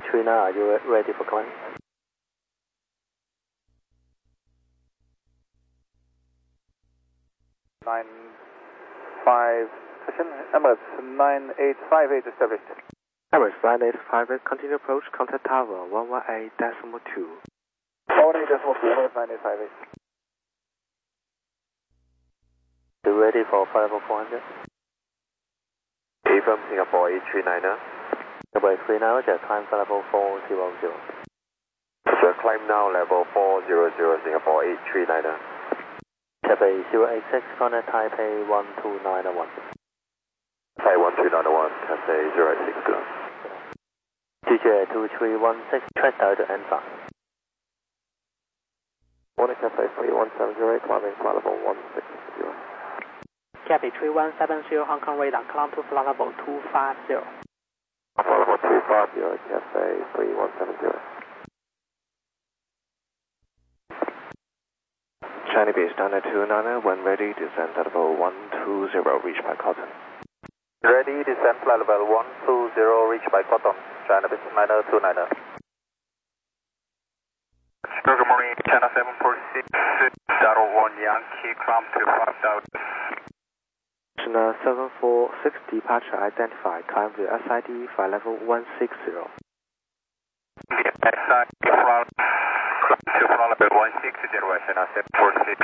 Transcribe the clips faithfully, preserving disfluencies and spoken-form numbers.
Trina, are you ready for climb? Nine five session Emirates nine eight five eight established. Emirates nine eight five eight, continue approach, contact tower one one eight decimal two. one eight decimal two, Emirates nine eight five eight. You ready for flight level four hundred? A from Singapore eight three niner. Singapore three niner, just climb flight level four zero zero. So climb now level four zero zero Singapore eight three niner. Taipei zero eight six, contact Taipei one two nine one. Taipei one two nine one, Taipei zero eight six two. G J two three one six, track down to N five. Morning Taipei three one seven zero eight, climbing flight level one six zero. Cathay three one seven zero, Hong Kong radar, climb to flight level two five zero. Flight level two five zero, Cathay three one seven zero. China base China two niner, when ready, descend at level one two zero, reach by Cotton. Ready, descend flight level one two zero, reach by Cotton. China base niner two niner. Good morning, China seven four six, Delta one Yankee, climb to five thousand. China seven four six, departure identified, climb to S I D flight level one six zero. The S I D flight, climb to flight level one six zero, China seven four six.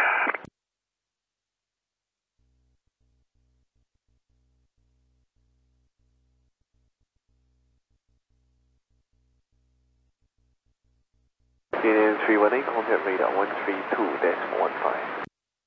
Union three one eight, contact radar one three two decimal one five.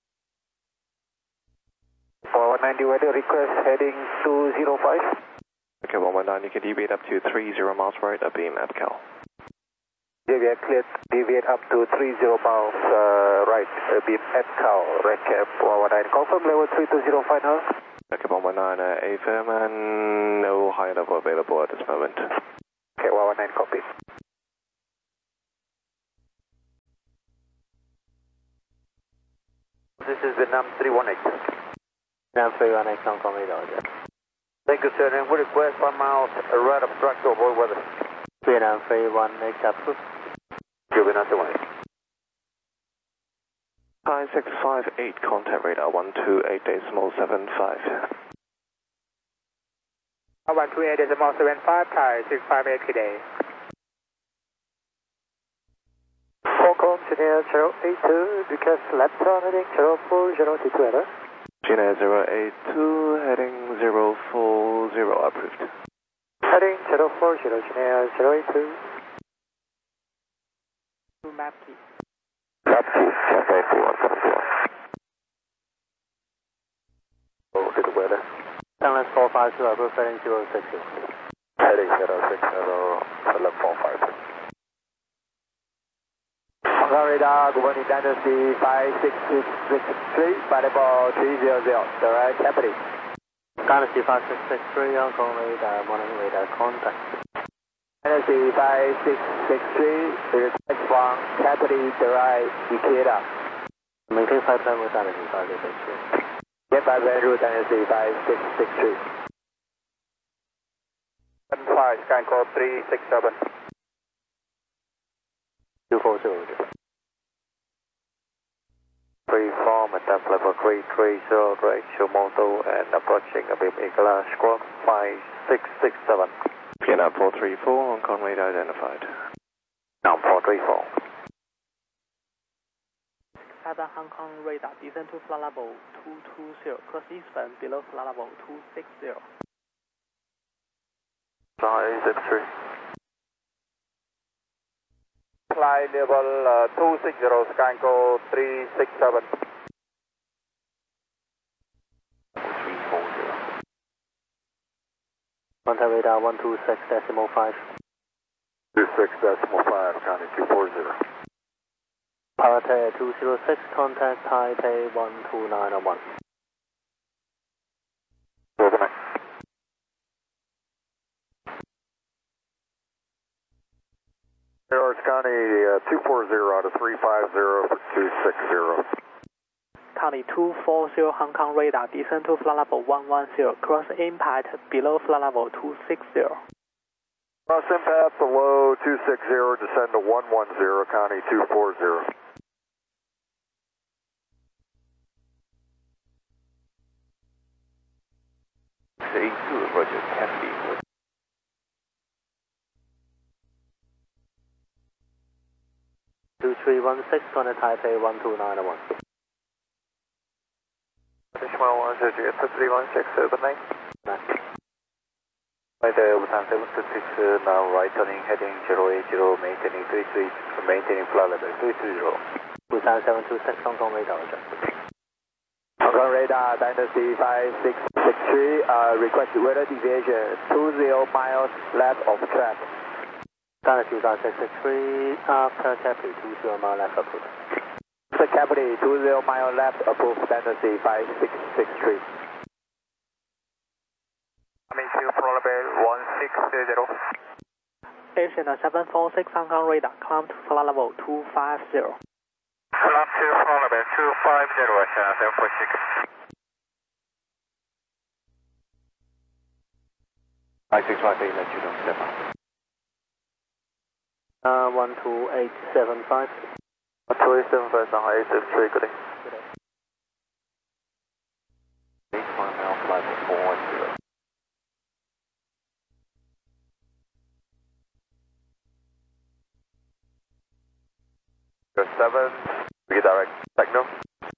one ninety weather request heading two zero five. Okay, one one nine, you can deviate up to three zero miles right, a beam at Cal. Deviate cleared, deviate up to three zero miles uh, right, a beam at Cal, recap one one nine, confirm level three two zero five now. Okay, one one nine, uh, A firm and no high level available at this moment. Okay, one one nine, copy. This is Vietnam three one eight. Vietnam three one eight, Hong Kong radar. Thank you, sir. And we request one mile right obstruct to avoid weather. Vietnam three one eight, approved. Vietnam three one eight. Hi six five eight, contact radar one two eight decimal seven five. one two eight decimal seven five, Thai six five eight today. Hong Kong, China zero eight two, request left turn heading zero four zero two two. China zero eight two, heading zero four zero, approved. Heading zero four zero, China zero eight two. Two map key. Map key, Cathay three one seven zero. Oh, good weather. Downland four five two, approved, heading zero six zero. Heading zero six zero, select four five two. Hong Kong radar, good morning, Dynasty five six six six three, variable three zero zero, direct Taipei. Dynasty five six six three, Hong Kong radar, morning radar, contact. Dynasty five six six three, request from Taipei, direct Ikeda. Maintain flight plan with Dynasty five six six three. Get by van route, Dynasty five six six three. seven five, sky code three six seven. two four zero. Free form at depth level three three zero, direction moto and approaching a beam Eagle squawk five six six seven. Vietnam four three four, Hong Kong radar identified. Now four three four. Seven Hong Kong radar, descend to flight level two two zero, cross eastbound below flight level two six zero. five six three. Fly level uh, two six zero, sky code three six seven. three four zero. Contact radar one two six decimal five. two six decimal five, counting two four zero. Parate two zero six, contact Taipei one two nine one. Good night. Orange County uh, two four zero out of three five zero for two six zero. County two four zero, Hong Kong radar, descend to flight level one one zero, cross impact below flight level two six zero. Crossing path below two six zero, descend to one one zero, County two four zero. A two, Roger, Kennedy. two three one six, contact Taipei one two nine one. Decimal one zero zero, three one six, open nine. Right there, Busan seven two six, uh, now right turning, heading zero eight zero, maintaining three three, maintaining flight level three three zero. Busan seven two six, Hong Kong radar, Roger. Hong Kong radar, Dynasty five six six three, uh, request weather deviation, two zero miles left of track. Dynasty five six six three, after Capri, two zero mile left approved. The Capri, two zero mile left, approved, Dynasty five six six three. Two one six zero. Asian seven four six, Hong Kong radar, climb to flight level two five zero. Climb to flight level two five zero, Asian seven four six. five six five eight, let you know, step up. Uh, one two eight seven five. one two eight seven five, Shanghai eight seven three, good day. eight one mile flight four one zero. seven, redirect, signal.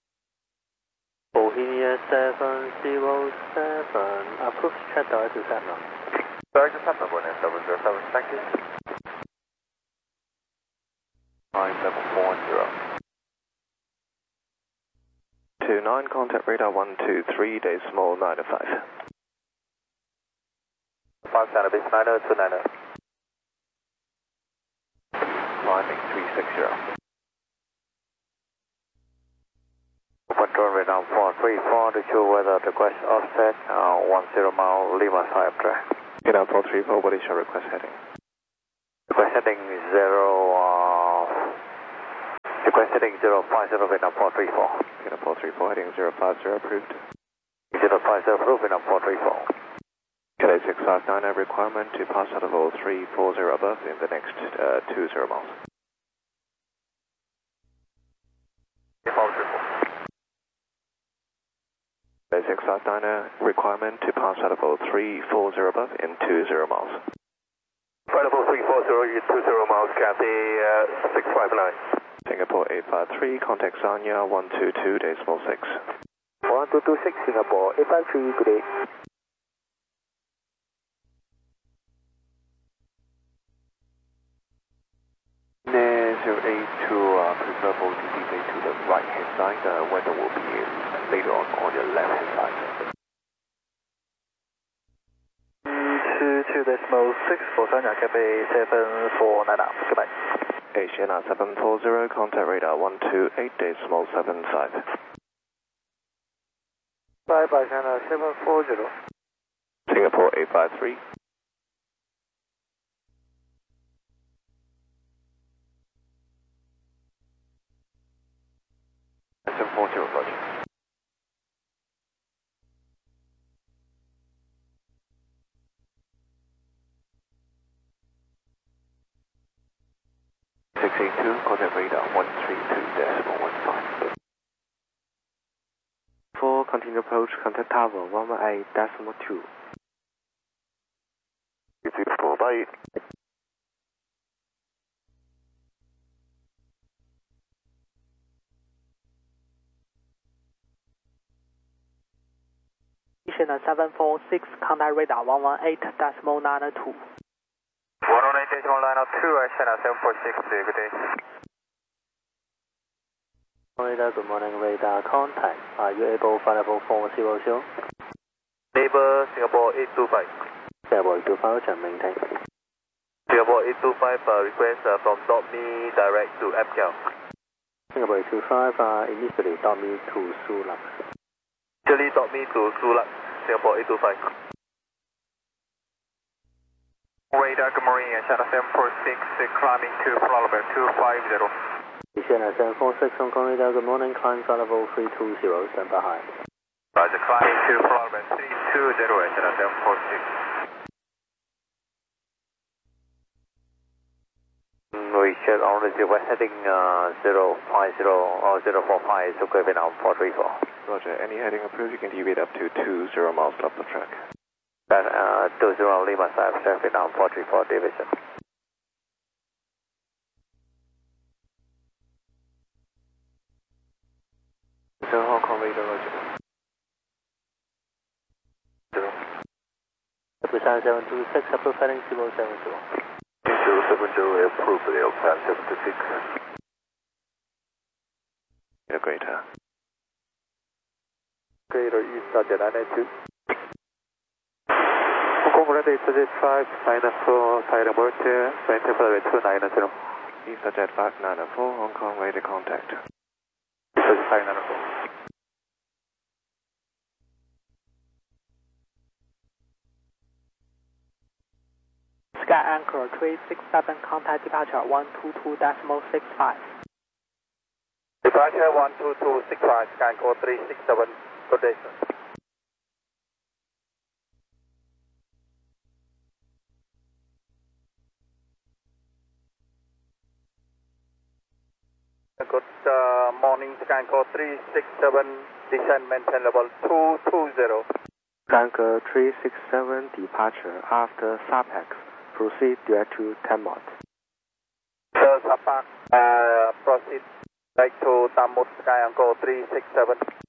Bohemia seven zero seven, approved, check direct to Satnam. Direct to Satnam, one seven zero seven, thank you. nine seven four zero. two nine, contact radar one two three, decimal nine five. five center base nine zero two nine zero. Climbing three six zero. Control radar four three four to show weather request offset, uh, one zero mile, Lima high up track. Get out four three four, what is your request heading? Request heading zero, uh, request heading zero five zero, Vietnam four three four. Get out four three four, heading zero five zero, approved. zero five zero, approved, Vietnam four three four. K A six five nine, requirement to pass out of all three four zero above in the next uh, two zero miles. K A six five nine, requirement to pass out of all three four zero above in two zero miles. Level three four zero, two zero miles, Cathay uh, six five nine. Singapore eight five three, contact Sanya one two two, decimal six. one two two six, Singapore eight five three, good day. zero eight two, uh, preferable to deviate to the right hand side, uh, weather will be uh, later on on your left hand side. two two decimal six for Sanya, Cathay seven four nine, goodbye. Asian seven four zero, contact radar one two eight, decimal seven five. Bye bye, China seven four zero. Singapore eight five three. seven four zero, Roger. six eight two, contact radar one three two, decimal one five. For continue approach, contact tower one one eight decimal two. two four, bye. Asian seven four six, contact radar one one eight decimal nine two. one one eight decimal nine two, Asian seven four six, good day. Radar, good morning, radar contact. Are you able flight level four zero zero? Neighbor Singapore eight two five. Singapore eight two five, Roger, maintain. Singapore eight two five, uh, request uh, from dot me direct to A P C A L. Singapore eight two five, uh, initially dot me to Sulak. Initially dot me to Sulak, Singapore eight two five. Radar, good morning, Asian seven four six, climbing to flight level two five zero. Asian seven four six, Hong Kong radar, good morning, climb flight level three two zero, stand by high. Roger, climbing to flight level three two zero, Asian seven four six. Roger, on receive, we're heading uh, zero five zero or zero four five, so go Vietnam four three four. Roger, any heading approach, you can deviate up to two zero miles off the track. Then uh, two zero Lima five, Vietnam four three four division. So Hong Kong radar, Roger. Zero. Busan seven two six, approved heading zero seven zero. zero seven zero, approved the L seven two six. Yeah, greater. Greater East, Roger, nine nine two. Hong Kong ready to jet five, nine four, silent mortar, maintain flight two nine zero. EasterJet five nine four, Hong Kong radar contact. EasterJet five nine four. Sky Anchor three six seven, contact departure one two two decimal six five. Departure one two two six five, Sky Anchor three six seven, good day, sir. Good uh, morning, Sky Anchor three six seven, descent maintain level two two zero. Anchor three six seven, departure after SAPEX. Proceed direct to ten knots. Sir, Sapak, uh, proceed back to Tamut, Sky Anchor three six seven.